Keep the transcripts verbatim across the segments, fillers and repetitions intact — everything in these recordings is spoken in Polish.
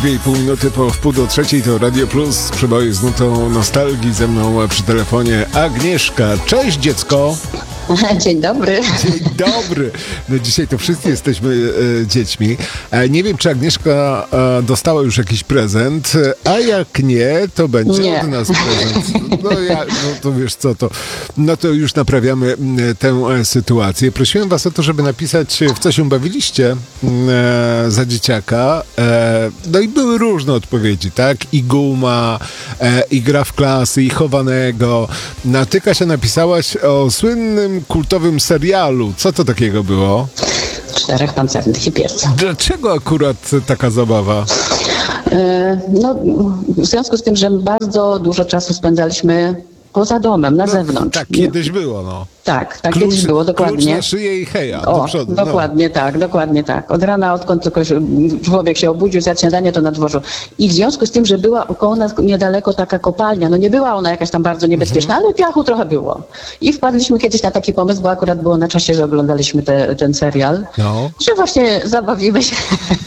dwie i pół minuty po wpół do trzeciej to Radio Plus. Przeboje z nutą nostalgii. Ze mną przy telefonie Agnieszka. Cześć dziecko. Dzień dobry. Dzień dobry. No dzisiaj to wszyscy jesteśmy e, dziećmi. E, nie wiem, czy Agnieszka e, dostała już jakiś prezent, a jak nie, to będzie nie. od nas prezent. No, ja, no to wiesz co, to, no to już naprawiamy e, tę e, sytuację. Prosiłem was o to, żeby napisać, w co się bawiliście e, za dzieciaka. E, no i były różne odpowiedzi, tak? I guma, e, i gra w klasy, i chowanego. No, ty, Kasia, napisałaś o słynnym kultowym serialu. Co to takiego było? Czterech pancernych hipierców. Dlaczego akurat taka zabawa? No, w związku z tym, że bardzo dużo czasu spędzaliśmy poza domem, na no, zewnątrz. Tak kiedyś było, no. Tak, tak Klucz, kiedyś było, dokładnie. Klucz na szyję i heja, o, do przodu. dokładnie no. tak, dokładnie tak. Od rana, odkąd tylko się, człowiek się obudził, zjadł śniadanie, to na dworzu. I w związku z tym, że była około nas niedaleko taka kopalnia, no nie była ona jakaś tam bardzo niebezpieczna, Mhm. ale piachu trochę było. I wpadliśmy kiedyś na taki pomysł, bo akurat było na czasie, że oglądaliśmy te, ten serial, No. że właśnie zabawimy się,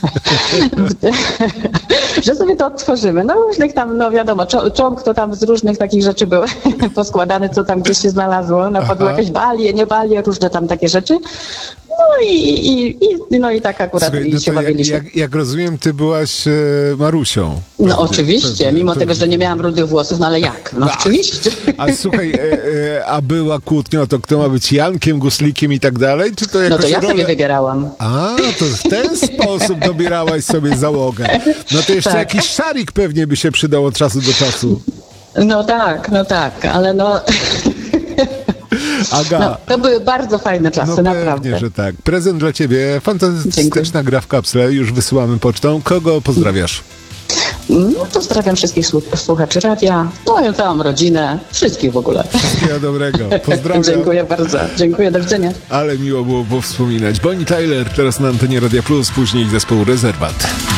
że sobie to odtworzymy. No różnych tam, no wiadomo, cząg to tam z różnych takich rzeczy był poskładany, co tam gdzieś się znalazło, na podłogę jakieś balie, nie balie, różne tam takie rzeczy. No i, i, i, no i tak akurat Słuchaj, i no się jak, bawiliśmy. jak, jak rozumiem, ty byłaś e, Marusią. No Pewnie, oczywiście, pewnie, mimo pewnie. tego, że nie miałam rudych włosów, no ale jak? No A, oczywiście. A słuchaj, e, e, a była kłótnia o to, kto ma być Jankiem, Guslikiem i tak dalej? Czy to No jakoś to ja rolę... sobie wybierałam. A, to w ten sposób dobierałaś sobie załogę. No to jeszcze Tak. jakiś szarik pewnie by się przydał od czasu do czasu. No tak, no tak, ale no... Aga. No, to były bardzo fajne czasy, No naprawdę. pewnie, że tak. Prezent dla ciebie, fantastyczna Dziękuję. gra w kapsle, już wysyłamy pocztą. Kogo pozdrawiasz? No, pozdrawiam wszystkich słu- słuchaczy radia, no i całą rodzinę, wszystkich w ogóle. Wszystkiego dobrego. Pozdrawiam. Dziękuję bardzo. Dziękuję, do widzenia. Ale miło było powspominać. Bonnie Tyler teraz na antenie Radia Plus, później zespół Rezerwat.